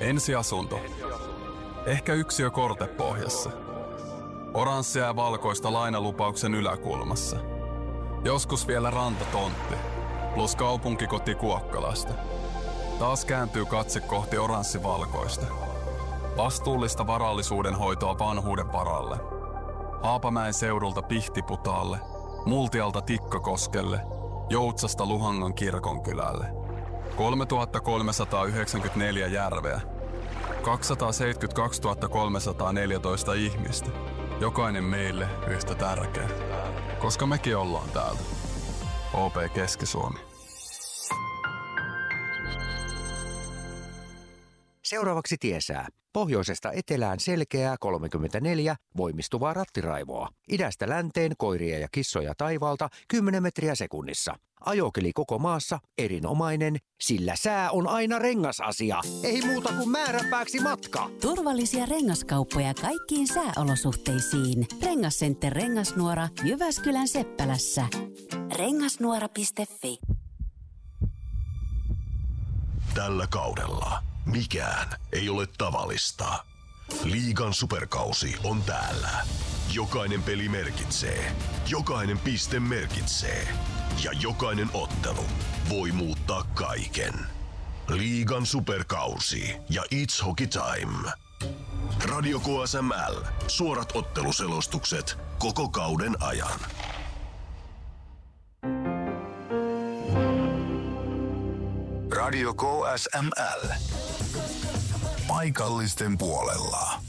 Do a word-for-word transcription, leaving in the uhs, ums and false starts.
Ensiasunto. Ehkä yksiö kortepohjassa. Oranssia ja valkoista lainalupauksen yläkulmassa. Joskus vielä rantatontti, plus kaupunkikoti Kuokkalasta. Taas kääntyy katse kohti oranssi-valkoista. Vastuullista varallisuuden hoitoa vanhuuden varalle. Haapamäen seudulta Pihtiputaalle, Multialta Tikkakoskelle, Joutsasta Luhangan kirkonkylälle. kolmetuhattakolmesataayhdeksänkymmentäneljä järveä. kaksisataaseitsemänkymmentäkaksituhatta kolmesataaneljätoista ihmistä. Jokainen meille yhtä tärkeä. Koska mekin ollaan täältä. O P Keski-Suomi. Seuraavaksi tiesää. Pohjoisesta etelään selkeää kolmekymmentäneljä, voimistuvaa rattiraivoa. Idästä länteen koiria ja kissoja taivaalta kymmenen metriä sekunnissa. Ajokeli koko maassa erinomainen, sillä sää on aina rengasasia. Ei muuta kuin määränpääksi matka. Turvallisia rengaskauppoja kaikkiin sääolosuhteisiin. Rengascenter Rengasnuora Jyväskylän Seppälässä. rengasnuora piste fi. Tällä kaudella mikään ei ole tavallista. Liigan superkausi on täällä. Jokainen peli merkitsee. Jokainen piste merkitsee. Ja jokainen ottelu voi muuttaa kaiken. Liigan superkausi ja It's Hockey Time. Radio K S M L. Suorat otteluselostukset koko kauden ajan. Radio K S M L. Paikallisten puolella.